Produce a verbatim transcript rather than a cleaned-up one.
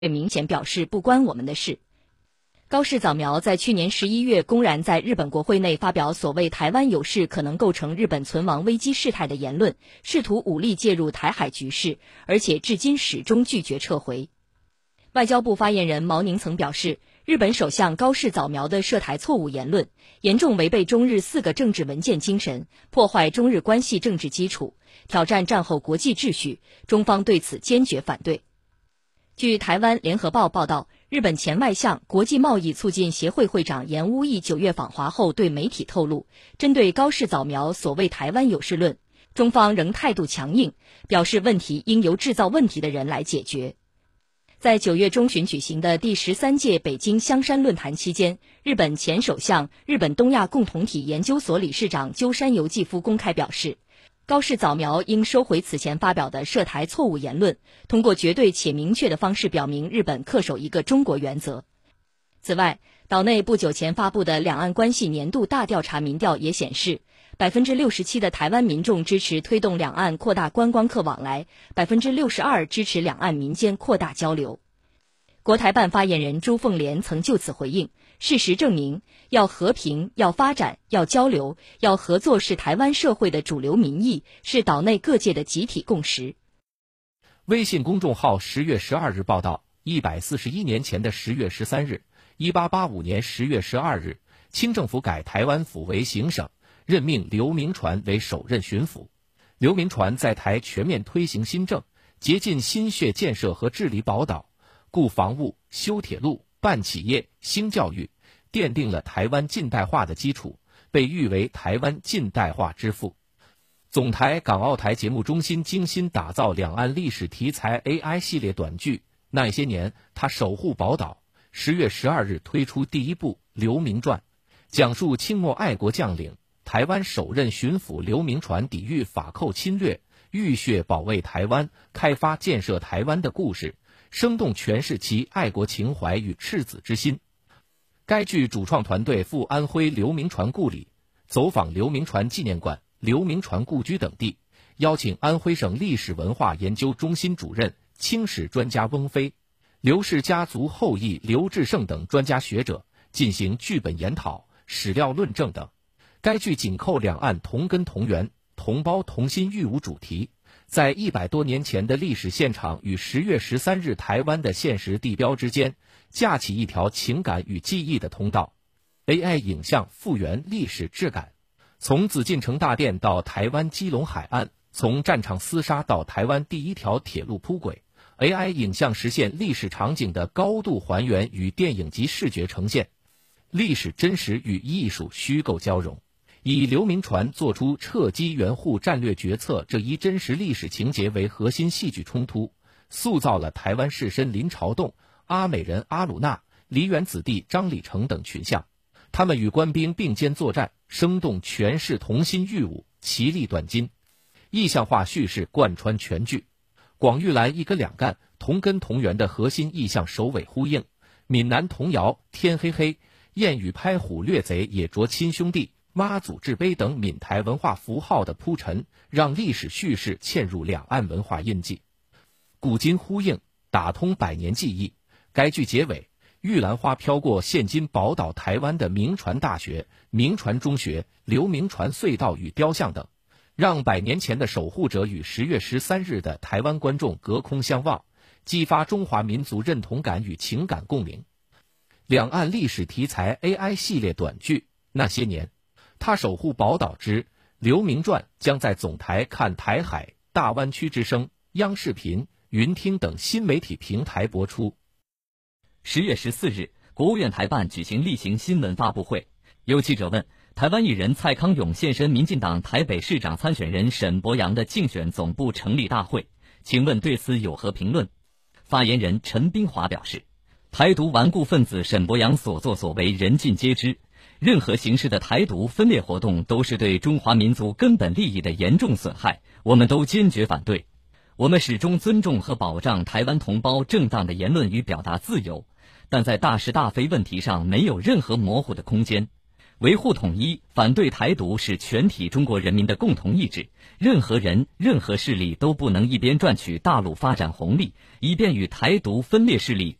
明显表示不关我们的事。高市早苗在去年十一月公然在日本国会内发表所谓台湾有事可能构成日本存亡危机事态的言论，试图武力介入台海局势，而且至今始终拒绝撤回。外交部发言人毛宁曾表示，日本首相高市早苗的涉台错误言论，严重违背中日四个政治文件精神，破坏中日关系政治基础，挑战战后国际秩序，中方对此坚决反对。据台湾联合报报道，日本前外相、国际贸易促进协会会长严乌义九月访华后对媒体透露，针对高市早苗所谓台湾有事论，中方仍态度强硬，表示问题应由制造问题的人来解决。在九月中旬举行的第十三届北京香山论坛期间，日本前首相、日本东亚共同体研究所理事长鸠山由纪夫公开表示，高市早苗应收回此前发表的涉台错误言论，通过绝对且明确的方式表明日本恪守一个中国原则。此外，岛内不久前发布的两岸关系年度大调查民调也显示，百分之六十七的台湾民众支持推动两岸扩大观光客往来，百分之六十二支持两岸民间扩大交流。国台办发言人朱凤莲曾就此回应，事实证明，要和平、要发展、要交流、要合作是台湾社会的主流民意，是岛内各界的集体共识。 微信公众号十月十二日报道，一百四十一年前的十月十三日，一八八五年十月十二日，清政府改台湾府为行省，任命刘铭传为首任巡抚。刘铭传在台全面推行新政，竭尽心血建设和治理宝岛，固防务、修铁路、办企业、兴教育，奠定了台湾近代化的基础，被誉为台湾近代化之父。总台港澳台节目中心精心打造两岸历史题材 A I 系列短剧，那些年他守护宝岛。十月十二日推出第一部《刘铭传》，讲述清末爱国将领、台湾首任巡抚刘铭传抵御法寇侵略，浴血保卫台湾、开发建设台湾的故事，生动诠释其爱国情怀与赤子之心。该剧主创团队赴安徽刘铭传故里，走访刘铭传纪念馆、刘铭传故居等地，邀请安徽省历史文化研究中心主任、清史专家翁飞、刘氏家族后裔刘志胜等专家学者进行剧本研讨、史料论证等。该剧紧扣两岸同根同源、同胞同心御侮主题，在一百多年前的历史现场与十月十三日台湾的现实地标之间，架起一条情感与记忆的通道。A I 影像复原历史质感，从紫禁城大殿到台湾基隆海岸，从战场厮杀到台湾第一条铁路铺轨， A I 影像实现历史场景的高度还原与电影级视觉呈现，历史真实与艺术虚构交融，以刘铭传做出撤击援沪战略决策这一真实历史情节为核心戏剧冲突，塑造了台湾士绅林朝栋、阿美人阿鲁纳、梨园子弟张礼成等群像，他们与官兵并肩作战，生动诠释同心御侮，其利断金。意象化叙事贯穿全剧，广玉兰一哥两干、同根同源的核心意象首尾呼应，闽南童谣天黑黑、燕语拍虎掠贼也着亲兄弟、妈祖制碑等闽台文化符号的铺陈，让历史叙事嵌入两岸文化印记，古今呼应，打通百年记忆。该剧结尾，玉兰花飘过现今宝岛台湾的铭传大学、铭传中学、刘铭传隧道与雕像等，让百年前的守护者与十月十三日的台湾观众隔空相望，激发中华民族认同感与情感共鸣。两岸历史题材 A I 系列短剧那些年，他守护宝岛之刘铭传将在总台看台海、大湾区之声、央视频、云听等新媒体平台播出。 十月十四日，国务院台办举行例行新闻发布会，有记者问，台湾艺人蔡康永现身民进党台北市长参选人沈伯洋的竞选总部成立大会，请问对此有何评论？发言人陈冰华表示，台独顽固分子沈伯洋所作所为人尽皆知，任何形式的台独分裂活动都是对中华民族根本利益的严重损害，我们都坚决反对。我们始终尊重和保障台湾同胞正当的言论与表达自由，但在大是大非问题上没有任何模糊的空间。 维护统一、反对台独是全体中国人民的共同意志，任何人、任何势力都不能一边赚取大陆发展红利，一边与台独分裂势力